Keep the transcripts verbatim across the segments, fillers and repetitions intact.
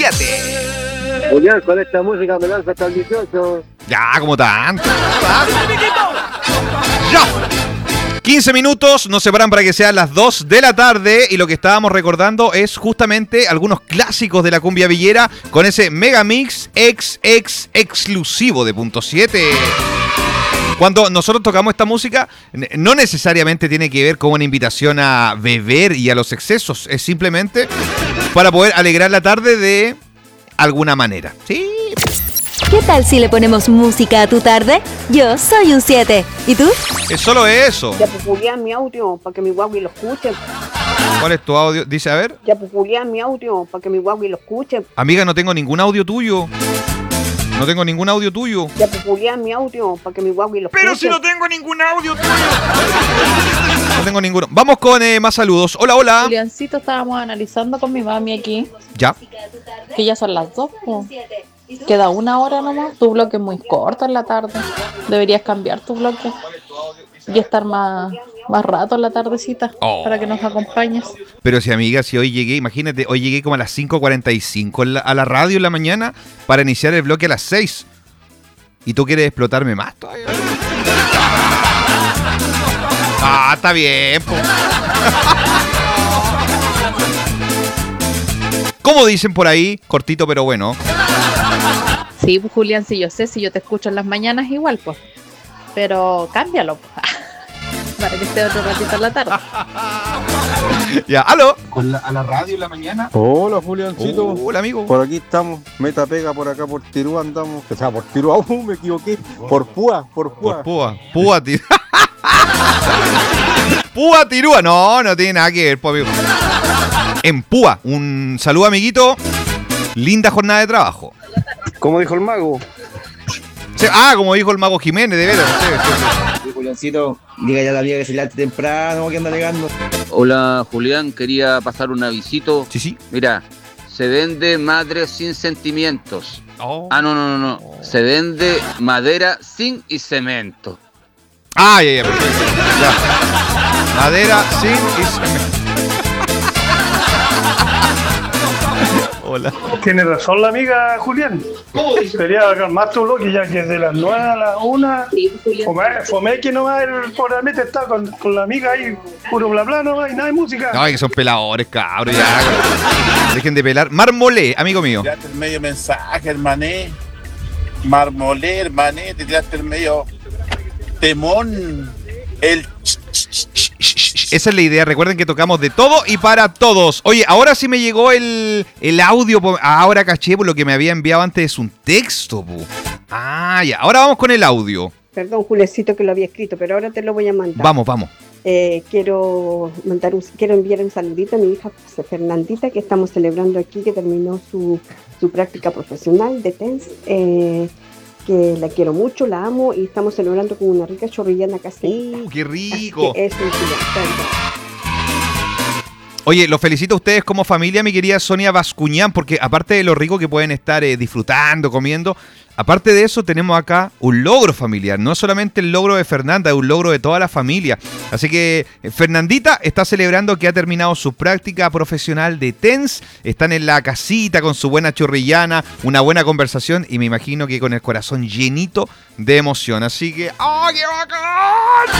Julián, con esta música me lanza hasta el dieciocho. Ya, como tanto. Ya. quince minutos nos separan para que sean las dos de la tarde y lo que estábamos recordando es justamente algunos clásicos de la cumbia villera con ese megamix ex ex exclusivo de Punto siete. Cuando nosotros tocamos esta música, no necesariamente tiene que ver con una invitación a beber y a los excesos, es simplemente para poder alegrar la tarde de alguna manera. Sí. ¿Qué tal si le ponemos música a tu tarde? Yo soy un siete. ¿Y tú? Es solo eso. Ya pues Julián, mi audio, para que mi guagui lo escuche. ¿Cuál es tu audio? Dice, a ver. Ya pues Julián, mi audio, para que mi guagui lo escuche. Amiga, no tengo ningún audio tuyo. No tengo ningún audio tuyo. Ya pues Julián, mi audio, para que mi guagui lo escuche. Pero si no tengo ningún audio tuyo. No tengo ninguno. Vamos con eh, más saludos. Hola, hola. Juliancito, estábamos analizando con mi mami aquí. Ya. Que ya son las dos. Po. Queda una hora nomás. Tu bloque es muy corto en la tarde. Deberías cambiar tu bloque y estar más, más rato en la tardecita oh. para que nos acompañes. Pero si amiga, si hoy llegué, imagínate, hoy llegué como a las cinco cuarenta y cinco la, a la radio en la mañana para iniciar el bloque a las seis. ¿Y tú quieres explotarme más todavía? Ah, está bien, po. Como dicen por ahí, cortito pero bueno. Sí, pues Julián, sí, yo sé, si yo te escucho en las mañanas igual, pues. Pero cámbialo, para que esté otro ratito en la tarde. Ya, aló. Con la, a la radio en la mañana. Hola, Juliancito. Uh, hola, amigo. Por aquí estamos. Meta pega por acá, por Tirú andamos. O sea, por Tirú, uh, me equivoqué. Por Púa, por Púa. Por Púa, Púa, Tirú. Púa, Tirúa. No, no tiene nada que ver, pues, amigo. En Púa. Un saludo, amiguito. Linda jornada de trabajo. Como dijo el mago. Sí, ah, como dijo el mago Jiménez, de veras. Sí, sí, sí. Sí, Juliancito, diga ya a la amiga que se levante temprano, que anda alegando. Hola, Julián, quería pasar un avisito. Sí, sí. Mira, se vende madre sin sentimientos. Oh. Ah, no, no, no, no. Oh. Se vende madera sin y cemento. Ah, ya, ya, perfecto. Ya. Madera sin y cemento. Hola. Tiene razón la amiga Julián. ¿Cómo dice? Quería calmar tu bloque ya que de las nueve a las una. Sí, fomé, fomé que nomás el probablemente está con, con la amiga ahí, puro bla bla nomás y nada de música. No, que son peladores, cabros, ya. Dejen de pelar. Marmolé, amigo mío. Tiraste el medio mensaje, hermané. Marmolé, hermané, te tiraste el medio temón. El ch, ch, ch, ch, ch. Esa es la idea, recuerden que tocamos de todo y para todos. Oye, ahora sí me llegó el, el audio, ahora caché, por lo que me había enviado antes es un texto. Po. Ah, ya, ahora vamos con el audio. Perdón, Juliancito, que lo había escrito, pero ahora te lo voy a mandar. Vamos, vamos. Eh, quiero mandar un, quiero enviar un saludito a mi hija Fernandita, que estamos celebrando aquí, que terminó su, su práctica profesional de T E N S. Eh, que la quiero mucho, la amo y estamos celebrando con una rica chorrillana casera. ¡Uh, qué rico! Que eso es Oye, los felicito a ustedes como familia, mi querida Sonia Bascuñán, porque aparte de lo rico que pueden estar eh, disfrutando, comiendo, aparte de eso tenemos acá un logro familiar. No solamente el logro de Fernanda, es un logro de toda la familia. Así que eh, Fernandita está celebrando que ha terminado su práctica profesional de T E N S. Están en la casita con su buena chorrillana, una buena conversación y me imagino que con el corazón llenito de emoción. Así que, ¡oh, qué bacán!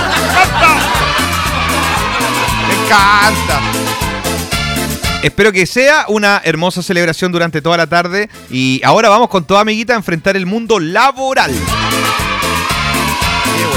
¡Me encanta! ¡Me encanta! Espero que sea una hermosa celebración durante toda la tarde. Y ahora vamos con toda amiguita a enfrentar el mundo laboral. ¡Qué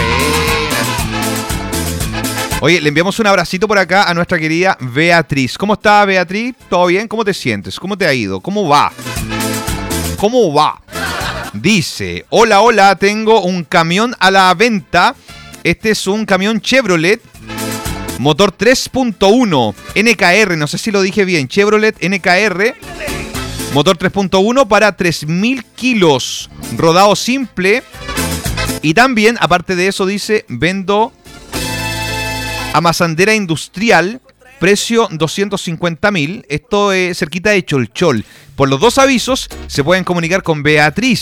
buena! Oye, le enviamos un abracito por acá a nuestra querida Beatriz. ¿Cómo está, Beatriz? ¿Todo bien? ¿Cómo te sientes? ¿Cómo te ha ido? ¿Cómo va? ¿Cómo va? Dice, hola, hola, tengo un camión a la venta. Este es un camión Chevrolet. Motor tres punto uno, N K R, no sé si lo dije bien, Chevrolet N K R, motor tres punto uno para tres mil kilos, rodado simple. Y también, aparte de eso, dice, vendo amasandera industrial, precio doscientos cincuenta mil, esto es cerquita de Cholchol. Por los dos avisos, se pueden comunicar con Beatriz.